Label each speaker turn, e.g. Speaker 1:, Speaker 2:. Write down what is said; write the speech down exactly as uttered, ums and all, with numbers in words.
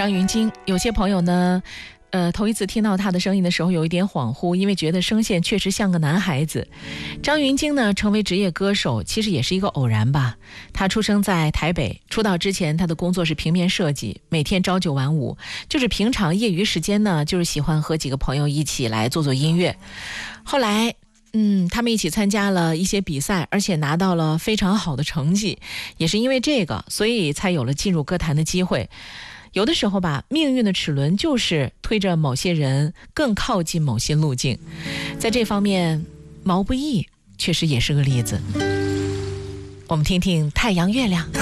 Speaker 1: 张芸京。有些朋友呢呃，头一次听到他的声音的时候有一点恍惚，因为觉得声线确实像个男孩子。张芸京呢成为职业歌手其实也是一个偶然吧。他出生在台北，出道之前他的工作是平面设计，每天朝九晚五，就是平常业余时间呢就是喜欢和几个朋友一起来做做音乐。后来嗯，他们一起参加了一些比赛，而且拿到了非常好的成绩，也是因为这个所以才有了进入歌坛的机会。有的时候吧，命运的齿轮就是推着某些人更靠近某些路径。在这方面，毛不易确实也是个例子。我们听听太阳月亮。